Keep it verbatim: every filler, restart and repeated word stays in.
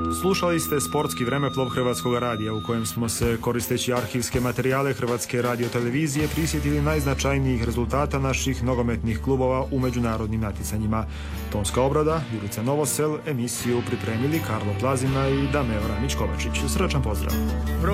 Slušali ste sportski vremeplov Hrvatskog radija u kojem smo se, koristeći arhivske materijale Hrvatske radiotelevizije, prisjetili najznačajnijih rezultata naših nogometnih klubova u međunarodnim natjecanjima. Tonska obrada, Jurica Novosel, emisiju pripremili Karlo Plazina i Dameo Ramić-Kovačić. Srdačan pozdrav!